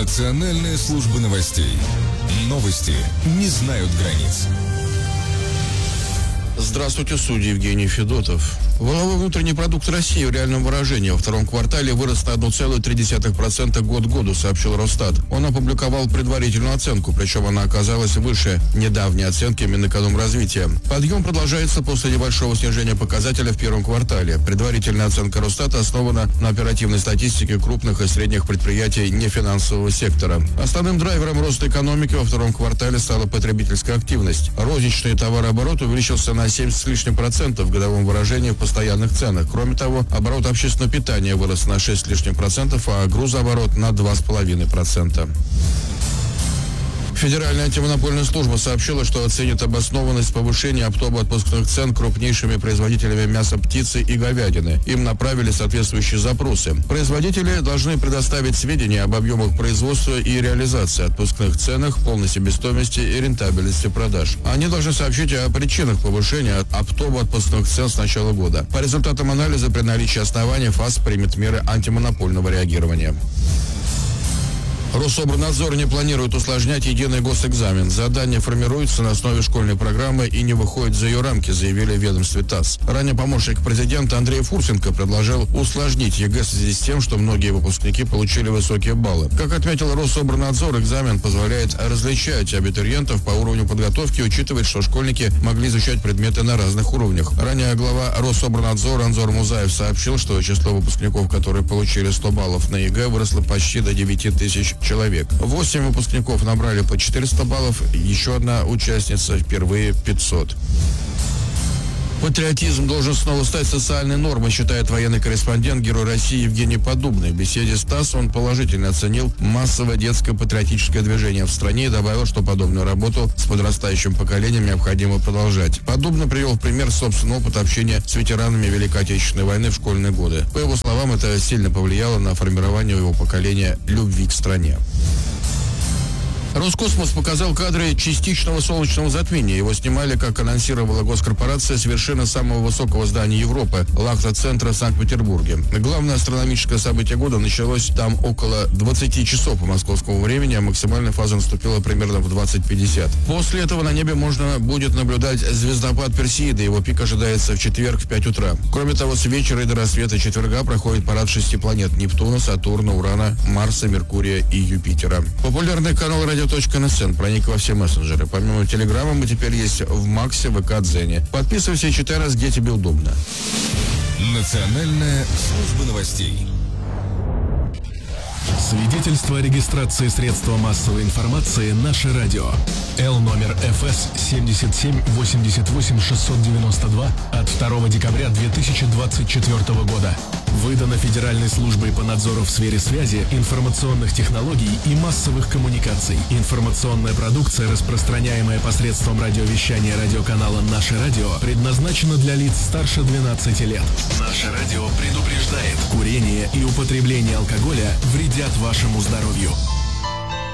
Национальная служба новостей. Новости не знают границ. Здравствуйте, судья Евгений Федотов. Валовой внутренний продукт России в реальном выражении во втором квартале вырос на 1,3% год к году, сообщил Росстат. Он опубликовал предварительную оценку, причем она оказалась выше недавней оценки Минэкономразвития. Подъем продолжается после небольшого снижения показателя в первом квартале. Предварительная оценка Росстата основана на оперативной статистике крупных и средних предприятий нефинансового сектора. Основным драйвером роста экономики во втором квартале стала потребительская активность. Розничный товарооборот увеличился на 7 с лишним процентов в годовом выражении в постоянных ценах. Кроме того, оборот общественного питания вырос на 6 с лишним процентов, а грузооборот на 2,5%. Федеральная антимонопольная служба сообщила, что оценит обоснованность повышения оптово-отпускных цен крупнейшими производителями мяса птицы и говядины. Им направили соответствующие запросы. Производители должны предоставить сведения об объемах производства и реализации, отпускных ценах, полной себестоимости и рентабельности продаж. Они должны сообщить о причинах повышения оптово-отпускных цен с начала года. По результатам анализа при наличии оснований ФАС примет меры антимонопольного реагирования. Рособорнадзор не планирует усложнять единый госэкзамен. Задание формируется на основе школьной программы и не выходит за ее рамки, заявили в ведомстве ТАСС. Ранее помощник президента Андрей Фурсенко предложил усложнить ЕГЭ в связи с тем, что многие выпускники получили высокие баллы. Как отметил Рособорнадзор, экзамен позволяет различать абитуриентов по уровню подготовки и учитывать, что школьники могли изучать предметы на разных уровнях. Ранее глава Рособорнадзора Анзор Музаев сообщил, что число выпускников, которые получили 100 баллов на ЕГЭ, выросло почти до 9 тысяч человек. 8 выпускников набрали по 400 баллов, еще одна участница впервые 500. Патриотизм должен снова стать социальной нормой, считает военный корреспондент, герой России Евгений Поддубный. В беседе с ТАСС он положительно оценил массовое детское патриотическое движение в стране и добавил, что подобную работу с подрастающим поколением необходимо продолжать. Поддубный привел в пример собственный опыт общения с ветеранами Великой Отечественной войны в школьные годы. По его словам, это сильно повлияло на формирование его поколения любви к стране. Роскосмос показал кадры частичного солнечного затмения. Его снимали, как анонсировала госкорпорация, с вершины самого высокого здания Европы – Лахта-центра в Санкт-Петербурге. Главное астрономическое событие года началось там около 20 часов по московскому времени, а максимальная фаза наступила примерно в 20:50. После этого на небе можно будет наблюдать звездопад Персеиды. Его пик ожидается в четверг в 5 утра. Кроме того, с вечера и до рассвета четверга проходит парад 6 планет – Нептуна, Сатурна, Урана, Марса, Меркурия и Юпитера. Популярный канал Radio.NSN проник во все мессенджеры. Помимо Телеграма мы теперь есть в Максе, ВК, Дзене. Подписывайся и читай раз, где тебе удобно. Национальная служба новостей. Свидетельство о регистрации средства массовой информации «Наше радио». Л номер ФС 77-88-692 от 2 декабря 2024 года. Выдано Федеральной службой по надзору в сфере связи, информационных технологий и массовых коммуникаций. Информационная продукция, распространяемая посредством радиовещания радиоканала «Наше радио», предназначена для лиц старше 12 лет. «Наше радио» предупреждает: курение и употребление алкоголя вредят вашему здоровью.